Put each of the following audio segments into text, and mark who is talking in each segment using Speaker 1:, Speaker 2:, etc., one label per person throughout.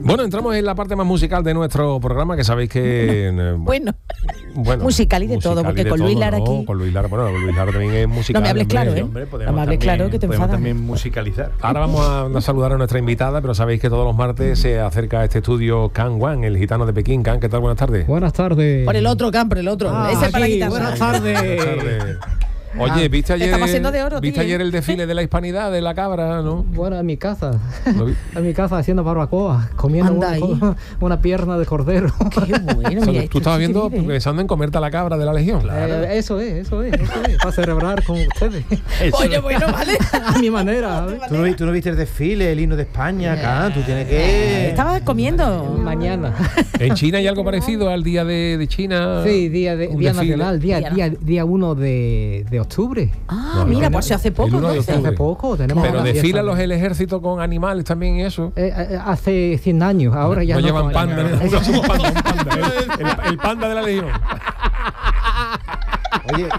Speaker 1: Bueno, entramos en la parte más musical de nuestro programa, que sabéis que...
Speaker 2: Bueno, musical y de todo, porque con Luis Lara aquí...
Speaker 1: Con Luis Lara también es musical.
Speaker 2: No me hables claro, ¿eh?
Speaker 3: Hombre,
Speaker 2: no me hables claro, que te enfadas.
Speaker 3: También musicalizar.
Speaker 1: Ahora vamos a saludar a nuestra invitada, pero sabéis que todos los martes se acerca a este estudio Can Wan, el gitano de Pekín. Can, ¿qué tal? Buenas tardes.
Speaker 4: Buenas tardes.
Speaker 2: Por el otro, Can, por el otro. Ese es para la guitarra.
Speaker 4: Buenas tardes.
Speaker 1: Buenas tardes. Oye, ¿viste ayer el desfile de la hispanidad de la cabra, no?
Speaker 4: Bueno, en mi casa. En mi casa haciendo barbacoa, comiendo una pierna de cordero.
Speaker 2: Qué bueno. Mira,
Speaker 1: tú estabas pensando en comerte a la cabra de la Legión.
Speaker 4: Claro. Eso es. Para celebrar con ustedes.
Speaker 2: Oye, bueno, vale.
Speaker 4: A mi manera.
Speaker 3: ¿Tú no viste el desfile, el himno de España acá? Tú tienes que...
Speaker 2: Estabas comiendo.
Speaker 4: Mañana.
Speaker 1: ¿En China hay algo parecido al día de China?
Speaker 4: Sí, día nacional, día 1 de octubre.
Speaker 2: Mira, pues hace poco.
Speaker 4: Hace poco tenemos.
Speaker 1: Pero desfilan el ejército con animales también y eso.
Speaker 4: Hace 100 años, ahora ya
Speaker 1: no llevan panda. El panda de la Legión.
Speaker 3: Oye,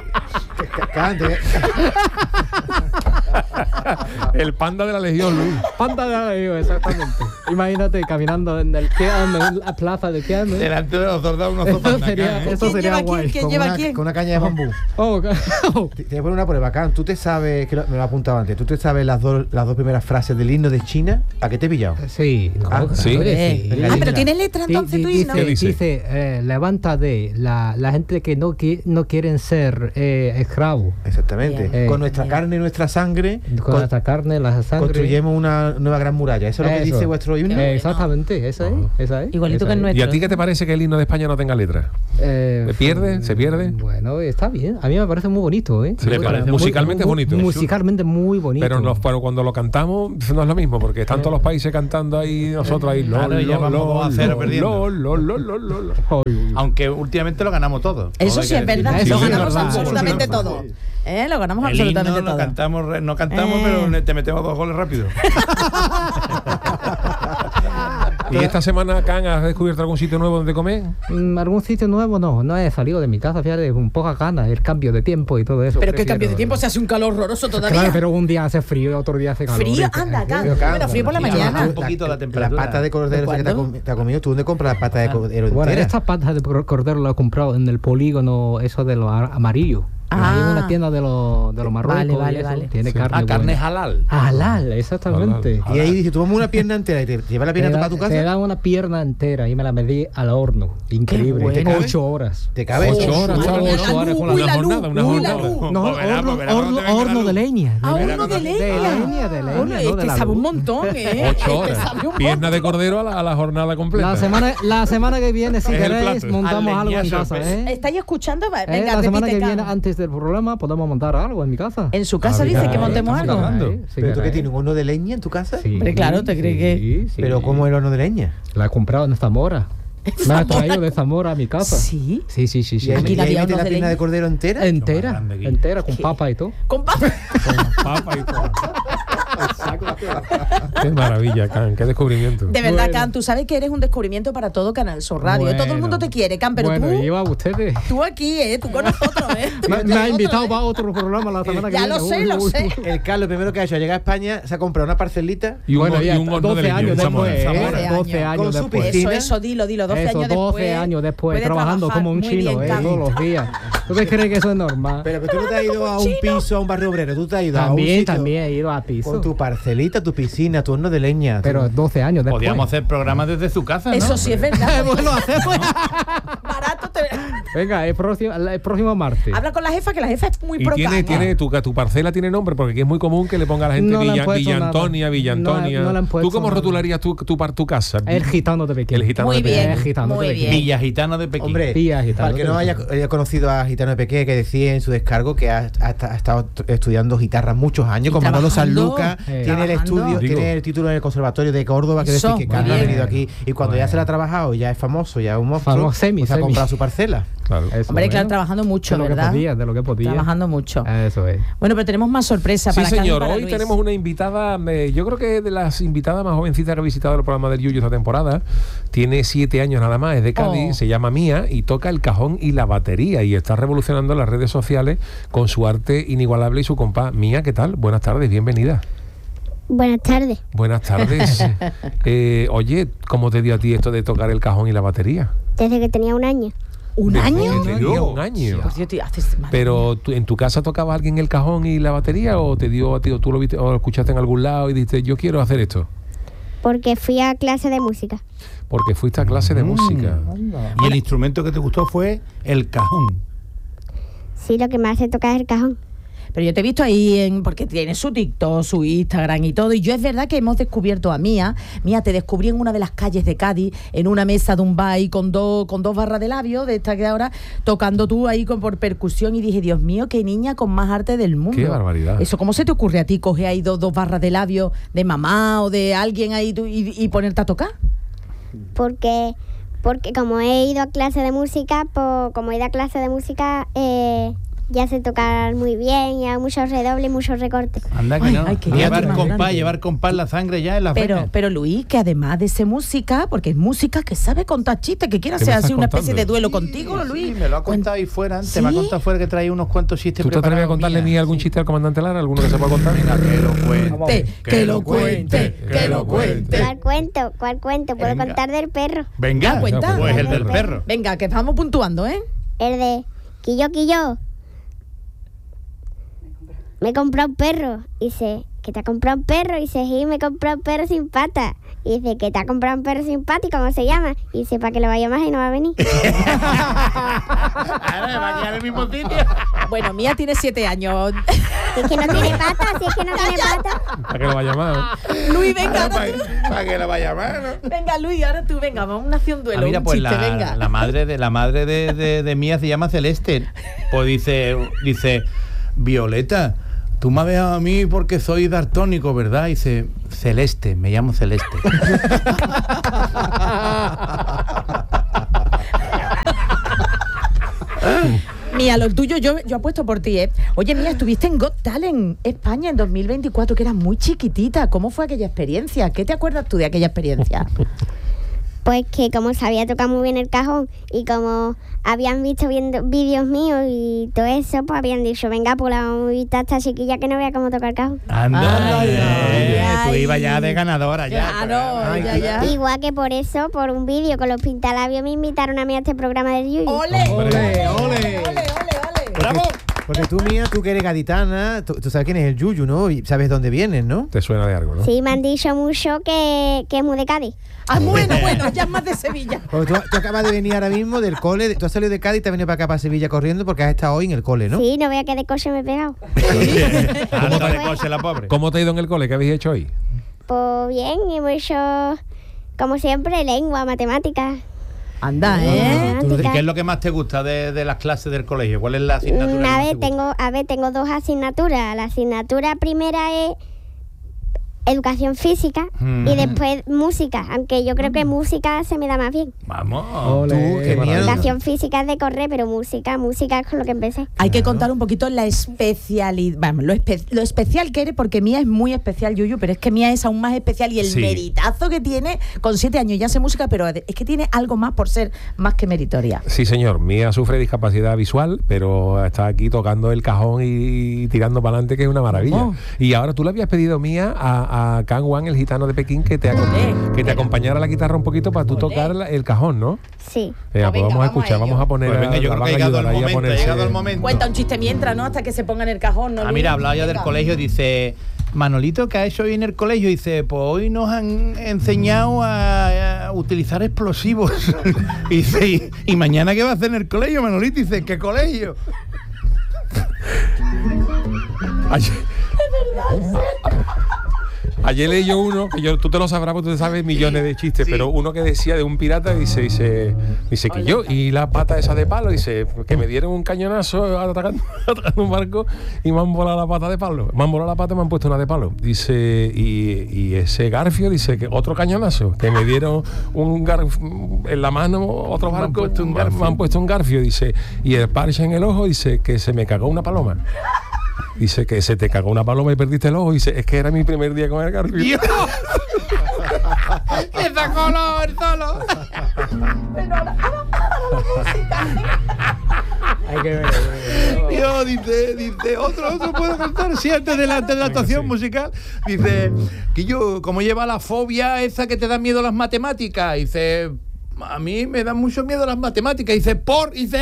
Speaker 1: el panda de la Legión, Luis.
Speaker 4: Panda de la Legión, exactamente. Imagínate caminando en la plaza de Piano.
Speaker 3: Delante de los soldados
Speaker 4: Eso sería guay.
Speaker 2: ¿Quién lleva quién?
Speaker 3: Con una caña de bambú. Te voy a poner una prueba, Can. Tú te sabes, que me lo he apuntado antes, tú te sabes las dos primeras frases del himno de China. ¿A qué te he pillado?
Speaker 4: Sí.
Speaker 1: ¿Sí?
Speaker 2: Pero tiene letra entonces tu himno.
Speaker 4: Dice, levántate, la gente que no quieren ser esclavos.
Speaker 3: Exactamente. Con nuestra carne y nuestra sangre.
Speaker 4: Con nuestra carne, la sangre.
Speaker 3: Construyemos una nueva gran muralla. ¿Eso es lo que dice vuestro himno?
Speaker 4: Exactamente, esa es.
Speaker 2: Igualito que el nuestro.
Speaker 1: ¿Y a ti qué te parece que el himno de España no tenga letra? ¿Se pierde?
Speaker 4: Bueno, está bien. A mí me parece muy bonito, ¿eh?
Speaker 1: Sí, musicalmente es bonito.
Speaker 4: Musicalmente muy bonito.
Speaker 1: Pero cuando lo cantamos no es lo mismo, porque están todos los países cantando ahí, nosotros ahí.
Speaker 3: Aunque últimamente lo ganamos todo.
Speaker 2: Eso sí es verdad. Lo ganamos absolutamente todo. Lo ganamos absolutamente todo.
Speaker 3: No cantamos, pero te metemos 2 goles rápido.
Speaker 1: ¿Y esta semana, Can, has descubierto algún sitio nuevo donde comer?
Speaker 4: Algún sitio nuevo no he salido de mi casa, fíjate, con poca ganas, el cambio de tiempo y todo eso.
Speaker 2: Pero qué cambio de tiempo, se hace un calor horroroso todavía.
Speaker 4: Claro, pero un día hace frío y otro día hace calor.
Speaker 2: Frío, anda, Can. Bueno, frío por la mañana.
Speaker 3: Un poquito la temperatura. La pata de cordero que te ha comido, ¿tú dónde compras la pata de cordero?
Speaker 4: Bueno, estas patas de cordero las he comprado en el polígono, eso de los amarillos. Hay una tienda de los Marruecos. Vale. Tiene carne.
Speaker 3: Carne halal.
Speaker 4: Halal, exactamente.
Speaker 3: Y ahí dice, tomamos una pierna entera y te llevas la pierna para tu casa.
Speaker 4: Te dan una pierna entera y me la medí al horno. Increíble.
Speaker 2: Bueno.
Speaker 4: Tengo 8 horas.
Speaker 3: ¿Te cabe?
Speaker 1: 8 horas.
Speaker 4: 8 horas con
Speaker 1: una jornada.
Speaker 4: No, horno de leña.
Speaker 2: Horno de leña.
Speaker 4: De
Speaker 2: que sabe un montón,
Speaker 1: 8 horas. Pierna de cordero a la jornada completa.
Speaker 4: La semana que viene, si queréis, montamos algo en casa.
Speaker 2: ¿Estáis escuchando? Venga,
Speaker 4: la semana que
Speaker 2: repite,
Speaker 4: viene, antes del programa, podemos montar algo en mi casa.
Speaker 2: En su casa dice que montemos algo.
Speaker 3: ¿Pero tú qué tienes, un horno de leña en tu casa?
Speaker 4: Sí.
Speaker 2: Hombre, claro, ¿te crees que...?
Speaker 4: Sí.
Speaker 3: ¿Pero cómo es el horno de leña?
Speaker 4: La he comprado en Zamora. Me ha traído de Zamora a mi casa.
Speaker 2: ¿Sí?
Speaker 4: Sí.
Speaker 3: ¿Y ahí metes la pierna de cordero entera?
Speaker 4: Entera, con papa y todo.
Speaker 2: ¿Con papa?
Speaker 1: Con papa y todo. Qué maravilla, Can, qué descubrimiento.
Speaker 2: De verdad, Can, tú sabes que eres un descubrimiento para todo Canal Sur Radio. Todo el mundo te quiere, Can, pero tú...
Speaker 4: Bueno, lleva ustedes.
Speaker 2: Tú aquí, tú con nosotros,
Speaker 4: Me ha invitado para otro programa la semana que viene.
Speaker 2: Ya lo sé.
Speaker 3: El Carlos, primero que ha hecho al llegar a España, se ha comprado una parcelita.
Speaker 1: Y un horno de
Speaker 4: 12 años después.
Speaker 2: 12
Speaker 4: años después.
Speaker 2: Eso, dilo, 12 años después.
Speaker 4: 12 años después, trabajando como un chino, todos los días. ¿Tú te crees que eso es normal?
Speaker 3: Pero que tú no te has ido a un piso, a un barrio obrero, tú te has ido a un sitio.
Speaker 4: También he ido a piso.
Speaker 3: Con tu parcelita, tu piscina, tu horno de leña.
Speaker 4: Pero 12 años después.
Speaker 3: Podríamos hacer programas desde su casa, ¿no?
Speaker 2: Eso sí es verdad.
Speaker 4: Bueno, hacemos.
Speaker 2: Barato te...
Speaker 4: Venga, el próximo martes.
Speaker 2: Habla con la jefa, que la jefa es muy
Speaker 1: proca. Tiene tu parcela tiene nombre, porque aquí es muy común que le ponga a la gente Villa Antonia. ¿Tú cómo rotularías tu casa?
Speaker 4: El gitano de Pekín.
Speaker 2: Muy bien.
Speaker 3: Villa Gitano de Pekín. Hombre, para que no haya conocido a Gitano de Pekín, que decía en su descargo que ha estado estudiando guitarra muchos años, con Manolo Sanlúcar, tiene el estudio, tiene el título en el Conservatorio de Córdoba, que decir que Carlos ha venido aquí, y cuando ya se la ha trabajado, ya es famoso, ya es un monstruo, pues ha comprado su parcela.
Speaker 1: Claro.
Speaker 2: Hombre, claro, trabajando mucho, ¿verdad?
Speaker 4: De lo que podía.
Speaker 2: Trabajando mucho.
Speaker 4: Eso es.
Speaker 2: Bueno, pero tenemos más sorpresas para
Speaker 1: Carlos. Sí, señor. Hoy
Speaker 2: Luis.
Speaker 1: tenemos una invitada, yo creo que de las invitadas más jovencitas que ha visitado el programa del Yuyu esta temporada. Tiene 7 años nada más, es de Cádiz, se llama Mía y toca el cajón y la batería y está revolucionando las redes sociales con su arte inigualable y su compás. Mía, ¿qué tal? Buenas tardes, bienvenida.
Speaker 5: Buenas tardes.
Speaker 1: Buenas tardes. Oye, ¿cómo te dio a ti esto de tocar el cajón y la batería?
Speaker 5: Desde que tenía 1 año.
Speaker 2: ¿Un año?
Speaker 1: Tenía 1 año.
Speaker 2: Sí,
Speaker 1: Pero ¿en tu casa tocaba alguien el cajón y la batería o te dio a ti o tú lo viste o lo escuchaste en algún lado y dijiste yo quiero hacer esto?
Speaker 5: Porque fui a clase de música.
Speaker 1: Porque fuiste a clase de música.
Speaker 6: Y el instrumento que te gustó fue el cajón.
Speaker 5: Sí, lo que me hace tocar es el cajón.
Speaker 2: Pero yo te he visto ahí porque tiene su TikTok, su Instagram y todo. Y yo es verdad que hemos descubierto a Mía. Mía, te descubrí en una de las calles de Cádiz, en una mesa de un bar con dos barras de labios, de esta que ahora, tocando tú ahí por percusión. Y dije, Dios mío, qué niña con más arte del mundo.
Speaker 1: Qué barbaridad.
Speaker 2: Eso, ¿cómo se te ocurre a ti coger ahí dos barras de labios de mamá o de alguien ahí y ponerte a tocar?
Speaker 5: Porque como he ido a clase de música, ya sé tocar muy bien, y hago muchos redobles y muchos recortes.
Speaker 6: Anda que no. Llevar compás la sangre ya en las venas.
Speaker 2: Pero Luis, que además de ser música, porque es música que sabe contar chistes, que quiera hacer así una especie de duelo contigo, Luis.
Speaker 6: Sí, me lo ha contado ahí fuera.
Speaker 2: ¿Sí?
Speaker 6: Te me ha contado fuera que trae unos cuantos chistes
Speaker 1: preparados. ¿Tú te atreves a contarle ni algún chiste al comandante Lara? ¿Alguno que se pueda contar?
Speaker 6: Venga, que lo cuente.
Speaker 2: Que lo cuente.
Speaker 5: ¿Cuál cuento? Puedo contar del perro.
Speaker 6: Venga,
Speaker 2: cuenta.
Speaker 6: Pues el del perro.
Speaker 2: Venga, que vamos puntuando, ¿eh?
Speaker 5: El de Quillo. Me compró un perro. Y dice, ¿que te ha comprado un perro? Y dice, sí, me compró un perro sin pata. Y dice, ¿que te ha comprado un perro sin pata? ¿Y cómo se llama? Y dice, para que lo vaya más y no va a venir.
Speaker 6: Ahora va a quedar en el mismo sitio.
Speaker 2: Bueno, Mía tiene 7 años.
Speaker 5: Si es que no tiene pata,
Speaker 1: Para que lo vaya más.
Speaker 2: Luis, venga.
Speaker 6: Para que lo vaya más, ¿no?
Speaker 2: Venga, Luis, ahora tú, venga, vamos a hacer un duelo.
Speaker 6: Mira,
Speaker 2: un
Speaker 6: pues
Speaker 2: chiste, venga.
Speaker 6: la madre de Mía se llama Celeste. Pues dice, Violeta, tú me has dejado a mí porque soy daltónico, ¿verdad? Y dice, Celeste, me llamo Celeste.
Speaker 2: Mía, lo tuyo yo apuesto por ti, ¿eh? Oye, Mía, estuviste en Got Talent España en 2024, que eras muy chiquitita. ¿Cómo fue aquella experiencia? ¿Qué te acuerdas tú de aquella experiencia?
Speaker 5: Pues que como sabía tocar muy bien el cajón y como habían visto viendo vídeos míos y todo eso, pues habían dicho, venga, pues la vamos a invitar a esta chiquilla que no vea cómo tocar el cajón.
Speaker 6: Anda, tú ibas ya de ganadora ya.
Speaker 2: Claro, ya.
Speaker 5: Igual que por eso, por un vídeo con los pintalabios, me invitaron a mí a este programa del Yuyu.
Speaker 2: ¡Ole!
Speaker 6: ¡Bravo!
Speaker 3: Porque tú, Mía, tú que eres gaditana, tú sabes quién es el Yuyu, ¿no? Y sabes dónde vienes, ¿no?
Speaker 1: Te suena de algo, ¿no?
Speaker 5: Sí, me han dicho mucho que es muy de Cádiz.
Speaker 2: Ah, bueno, ya es más de Sevilla.
Speaker 3: Porque tú acabas de venir ahora mismo del cole, tú has salido de Cádiz y te has venido para acá, para Sevilla, corriendo porque has estado hoy en el cole, ¿no?
Speaker 5: Sí, no vea que de coche me he pegado.
Speaker 1: ¿Cómo te ha ido en el cole? ¿Qué habéis hecho hoy?
Speaker 5: Pues bien, hemos hecho, como siempre, lengua, matemáticas.
Speaker 2: Anda,
Speaker 6: ¿Y qué es lo que más te gusta de las clases del colegio? ¿Cuál es la asignatura?
Speaker 5: Tengo 2 asignaturas. La asignatura primera es educación física y después música, aunque yo creo que música se me da más bien.
Speaker 6: Vamos.
Speaker 5: Educación física es de correr, pero música es con lo que empecé.
Speaker 2: Hay que contar un poquito la especialidad, vamos, lo especial que eres, porque Mía es muy especial, Yuyu, pero es que Mía es aún más especial y el meritazo que tiene, con 7 años ya hace música, pero es que tiene algo más por ser más que meritoria.
Speaker 1: Sí, señor. Mía sufre discapacidad visual, pero está aquí tocando el cajón y tirando para adelante, que es una maravilla. Y ahora tú le habías pedido, Mía, a Can Wan, el gitano de Pekín, que te acompañara la guitarra un poquito para tú tocar el cajón, ¿no?
Speaker 5: Sí.
Speaker 1: Pues vamos a escuchar, vamos a poner.
Speaker 6: Pues venga, yo creo que ha llegado el momento.
Speaker 2: Cuenta un chiste mientras, ¿no? Hasta que se ponga en el cajón, ¿no?
Speaker 6: Mira, hablaba ya del colegio, dice, Manolito, ¿qué ha hecho hoy en el colegio? Dice, pues hoy nos han enseñado a utilizar explosivos. Y dice, ¿y mañana qué va a hacer en el colegio, Manolito? Dice, ¿qué colegio?
Speaker 1: Ayer leí yo uno, que tú te lo sabrás porque tú te sabes millones de chistes, pero uno que decía de un pirata, dice que yo, y la pata esa de palo, dice, que me dieron un cañonazo atacando un barco y me han volado la pata de palo. Me han volado la pata y me han puesto una de palo. Dice, y ese garfio, dice, que otro cañonazo, que me dieron un garfio en la mano, otro barco, me han puesto un garfio, dice, y el parche en el ojo, dice, que se me cagó una paloma. Dice que se te cagó una paloma y perdiste el ojo. Dice, es que era mi primer día con el garfio.
Speaker 6: ¡Dios! ¡Que sacó el solo!
Speaker 2: Pero ahora la música.
Speaker 6: Dios, dice, otro puedo cantar, sí, antes de la actuación musical, dice, que yo, como lleva la fobia esa que te da miedo las matemáticas, dice, a mí me dan mucho miedo las matemáticas, dice, dice,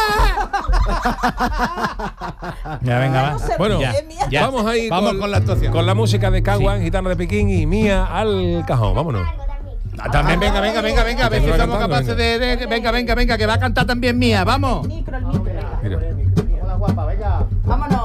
Speaker 1: ya, venga, va. Bueno, ya. Vamos ahí con la actuación. Con la música de Caguán, Gitana de Pekín y Mía al cajón, vámonos.
Speaker 6: También, venga, a ver si somos capaces de venga, que va a cantar también Mía, vamos.
Speaker 2: El micro. Hola, guapa, venga. Vámonos.